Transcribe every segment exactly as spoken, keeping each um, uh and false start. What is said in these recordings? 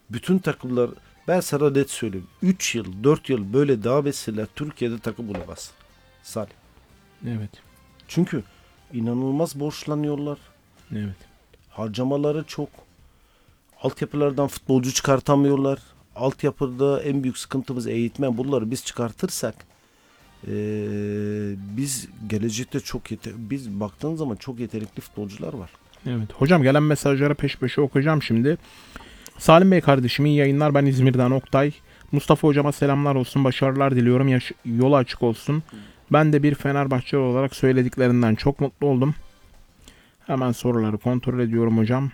Bütün takımlar, ben sana net söyleyeyim. üç yıl, dört yıl böyle devam etseler Türkiye'de takım bulamaz. Salih. Evet. Çünkü inanılmaz borçlanıyorlar. Evet. Harcamaları çok. Altyapılardan futbolcu çıkartamıyorlar. Altyapıda en büyük sıkıntımız eğitmen. Bunları biz çıkartırsak ee, biz gelecekte çok yeter. Biz baktığın zaman çok yetenekli futbolcular var. Evet. Hocam gelen mesajları peş peşe okuyacağım şimdi. Salim Bey kardeşim iyi yayınlar. Ben İzmir'den Oktay. Mustafa hocama selamlar olsun. Başarılar diliyorum. Yaş- yolu açık olsun. Ben de bir Fenerbahçeli olarak söylediklerinden çok mutlu oldum. Hemen soruları kontrol ediyorum hocam.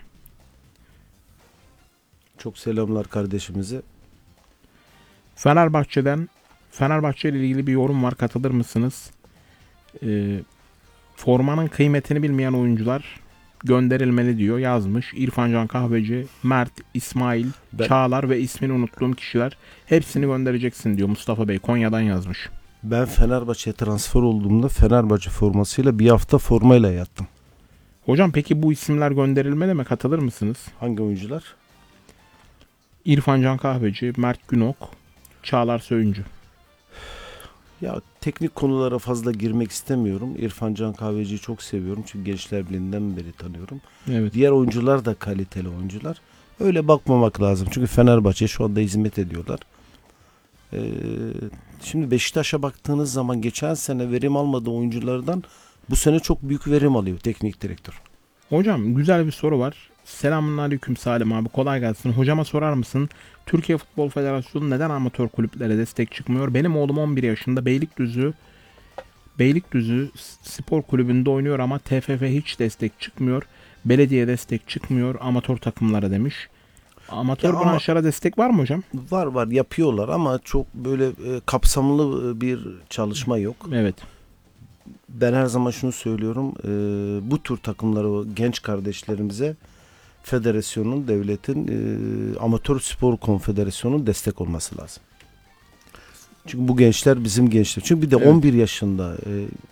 Çok selamlar kardeşimize. Fenerbahçe'den Fenerbahçe ile ilgili bir yorum var. Katılır mısınız? Ee, formanın kıymetini bilmeyen oyuncular gönderilmeli diyor. Yazmış. İrfan Can Kahveci, Mert, İsmail, Ben, Çağlar ve ismini unuttuğum kişiler hepsini göndereceksin diyor. Mustafa Bey Konya'dan yazmış. ben Fenerbahçe'ye transfer olduğumda Fenerbahçe formasıyla bir hafta formayla yattım. Hocam peki bu isimler gönderilmeli mi? Katılır mısınız? Hangi oyuncular? İrfan Can Kahveci, Mert Günok, Çağlar Söyüncü. Ya teknik konulara fazla girmek istemiyorum. İrfan Can Kahveci'yi çok seviyorum. Çünkü Gençler Birliği'nden beri tanıyorum. Evet. Diğer oyuncular da kaliteli oyuncular. Öyle bakmamak lazım. Çünkü Fenerbahçe şu anda hizmet ediyorlar. Ee, şimdi Beşiktaş'a baktığınız zaman geçen sene verim almadığı oyunculardan bu sene çok büyük verim alıyor teknik direktör. Hocam güzel bir soru var. Selamünaleyküm Salim abi. Kolay gelsin. Hocama sorar mısın? Türkiye Futbol Federasyonu neden amatör kulüplere destek çıkmıyor? Benim oğlum on bir yaşında Beylikdüzü Beylikdüzü Spor Kulübü'nde oynuyor ama T F F hiç destek çıkmıyor. Belediye destek çıkmıyor amatör takımlara demiş. Amatör Ya ama branşlara destek var mı hocam? var var yapıyorlar ama çok böyle e, kapsamlı e, bir çalışma yok. Evet. Ben her zaman şunu söylüyorum. E, bu tür takımlara, o genç kardeşlerimize federasyonun, devletin, e, amatör spor konfederasyonunun destek olması lazım. Çünkü bu gençler bizim gençler. Çünkü bir de Evet. on bir yaşında e,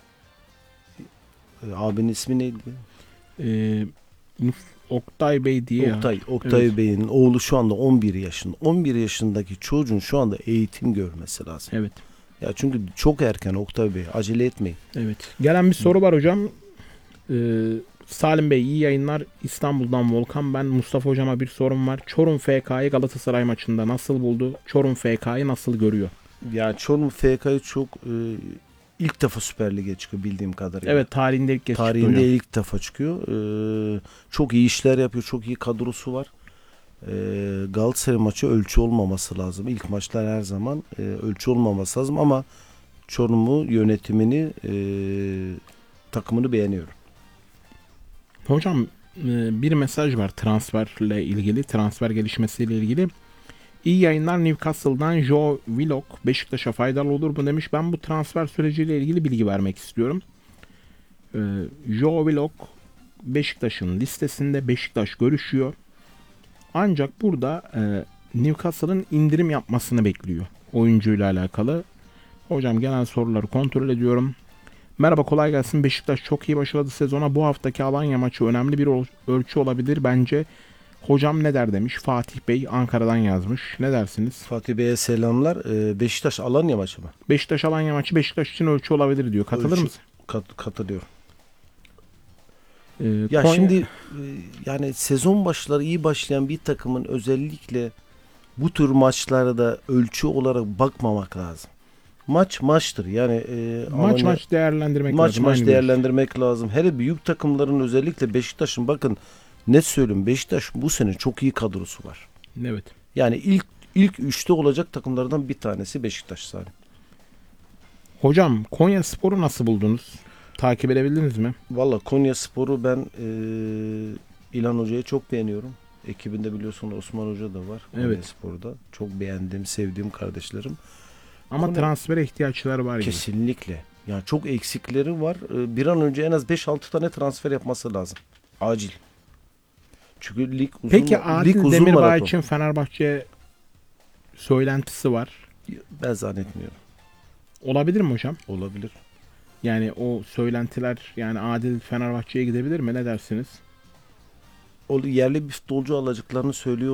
e, abinin ismi neydi? Ee, Oktay Bey diye. Oktay. Oktay Evet. Bey'in oğlu şu anda on bir yaşında. on bir yaşındaki çocuğun şu anda eğitim görmesi lazım. Evet. Ya çünkü çok erken Oktay Bey. Acele etmeyin. Evet. Gelen bir soru var hocam. Ee, Salim Bey iyi yayınlar. İstanbul'dan Volkan. Ben Mustafa hocama bir sorum var. Çorum F K'yı Galatasaray maçında nasıl buldu? Çorum F K'yı nasıl görüyor? Ya Çorum F K'yı çok e, ilk defa Süper Lig'e çıkıyor bildiğim kadarıyla. Evet tarihinde ilk kez çıktı hocam. Tarihinde ilk defa çıkıyor. Ee, çok iyi işler yapıyor. Çok iyi kadrosu var. Ee, Galatasaray maçı ölçü olmaması lazım. İlk maçlar her zaman e, ölçü olmaması lazım ama Çorum'u yönetimini e, takımını beğeniyorum. Hocam e, bir mesaj var transferle ilgili. Transfer gelişmesiyle ilgili. İyi yayınlar Newcastle'dan Joe Willock Beşiktaş'a faydalı olur mu demiş. Ben bu transfer süreciyle ilgili bilgi vermek istiyorum. Ee, Joe Willock Beşiktaş'ın listesinde Beşiktaş görüşüyor. Ancak burada e, Newcastle'ın indirim yapmasını bekliyor oyuncuyla alakalı. Hocam gelen soruları kontrol ediyorum. Merhaba kolay gelsin. Beşiktaş çok iyi başladı sezona. Bu haftaki Alanya maçı önemli bir ölçü olabilir bence. Hocam ne der demiş. Fatih Bey Ankara'dan yazmış. Ne dersiniz? Fatih Bey'e selamlar. Ee, Beşiktaş Alanya maçı mı? Beşiktaş Alanya maçı Beşiktaş için ölçü olabilir diyor. Katılır Ölçü, mısın? kat, katılıyorum. Ee, Ya Konya... şimdi e, yani sezon başları iyi başlayan bir takımın özellikle bu tür maçlara da ölçü olarak bakmamak lazım. Maç maçtır. Yani e, maç Alanya, maç değerlendirmek maç lazım. maç Aynı değerlendirmek lazım. Hele büyük takımların özellikle Beşiktaş'ın bakın net söyleyeyim Beşiktaş bu sene çok iyi kadrosu var. Evet. Yani ilk ilk üçte olacak takımlardan bir tanesi Beşiktaş Salim. Hocam Konya Spor'u nasıl buldunuz? Takip edebildiniz mi? Valla Konyaspor'u ben e, İlhan Hoca'yı çok beğeniyorum. Ekibinde biliyorsun Osman Hoca da var Evet. Konyaspor'da. Çok beğendiğim, sevdiğim kardeşlerim. Ama Konya, transfere ihtiyaçları var gibi. kesinlikle. Yani çok eksikleri var. E, bir an önce en az beş altı tane transfer yapması lazım. Acil. Çünkü lig uzun, Peki lig Adil uzun Demirbağ maraton. için Fenerbahçe söylentisi var. Ben zannetmiyorum. Olabilir mi hocam? Olabilir. Yani o söylentiler yani Adil Fenerbahçe'ye gidebilir mi? Ne dersiniz? O yerli bir futbolcu alacaklarını söylüyor.